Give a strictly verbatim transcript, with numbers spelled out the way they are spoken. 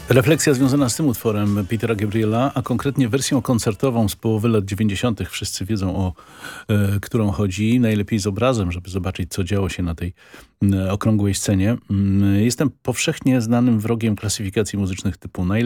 Refleksja związana z tym utworem Petera Gabriela, a konkretnie wersją koncertową z połowy lat dziewięćdziesiątych. Wszyscy wiedzą, o e, którą chodzi. Najlepiej z obrazem, żeby zobaczyć, co działo się na tej e, okrągłej scenie. Mm, Jestem powszechnie znanym wrogiem klasyfikacji muzycznych typu najlepszy